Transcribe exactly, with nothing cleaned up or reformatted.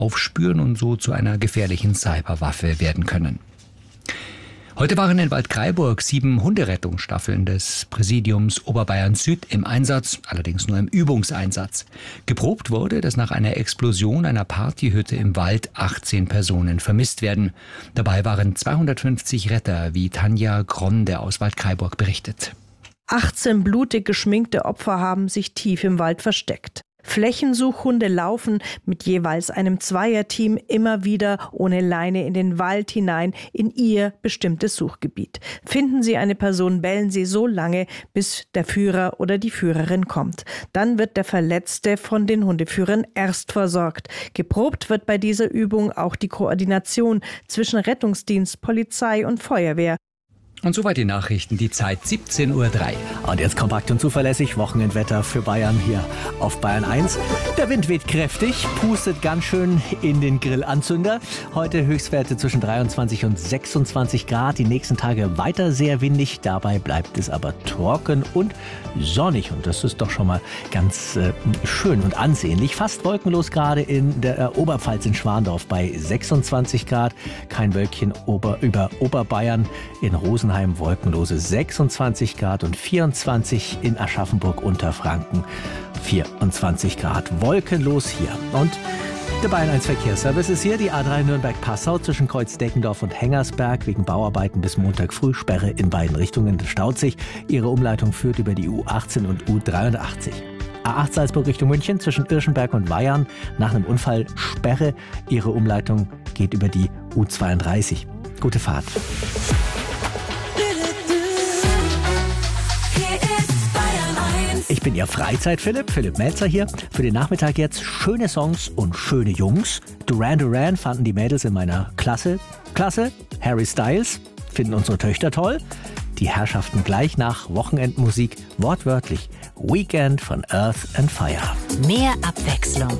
aufspüren und so zu einer gefährlichen Cyberwaffe werden können. Heute waren in Waldkraiburg sieben Hunderettungsstaffeln des Präsidiums Oberbayern Süd im Einsatz, allerdings nur im Übungseinsatz. Geprobt wurde, dass nach einer Explosion einer Partyhütte im Wald achtzehn Personen vermisst werden. Dabei waren zweihundertfünfzig Retter, wie Tanja Gronde aus Waldkraiburg berichtet. achtzehn blutig geschminkte Opfer haben sich tief im Wald versteckt. Flächensuchhunde laufen mit jeweils einem Zweierteam immer wieder ohne Leine in den Wald hinein in ihr bestimmtes Suchgebiet. Finden sie eine Person, bellen sie so lange, bis der Führer oder die Führerin kommt. Dann wird der Verletzte von den Hundeführern erst versorgt. Geprobt wird bei dieser Übung auch die Koordination zwischen Rettungsdienst, Polizei und Feuerwehr. Und soweit die Nachrichten, die Zeit siebzehn Uhr drei. Und jetzt kompakt und zuverlässig Wochenendwetter für Bayern hier auf Bayern eins. Der Wind weht kräftig, pustet ganz schön in den Grillanzünder. Heute Höchstwerte zwischen dreiundzwanzig und sechsundzwanzig Grad. Die nächsten Tage weiter sehr windig. Dabei bleibt es aber trocken und sonnig. Und das ist doch schon mal ganz äh, schön und ansehnlich. Fast wolkenlos gerade in der äh, Oberpfalz in Schwandorf bei sechsundzwanzig Grad. Kein Wölkchen ober, über Oberbayern. In Rosenheim wolkenlose sechsundzwanzig Grad und vierundzwanzig in Aschaffenburg Unterfranken vierundzwanzig Grad. Wolkenlos hier. Und der Bayern eins Verkehrsservice ist hier, die A drei Nürnberg-Passau zwischen Kreuzdeckendorf und Hengersberg. Wegen Bauarbeiten bis Montag früh Sperre in beiden Richtungen. Das staut sich. Ihre Umleitung führt über die U achtzehn und U dreiundachtzig. A acht Salzburg Richtung München zwischen Irschenberg und Weyarn. Nach einem Unfall Sperre. Ihre Umleitung geht über die U zweiunddreißig. Gute Fahrt. Ich bin Ihr Freizeit-Philipp, Philipp Melzer hier. Für den Nachmittag jetzt schöne Songs und schöne Jungs. Duran Duran fanden die Mädels in meiner Klasse. Klasse. Harry Styles finden unsere Töchter toll. Die Herrschaften gleich nach Wochenendmusik, wortwörtlich Weekend von Earth and Fire. Mehr Abwechslung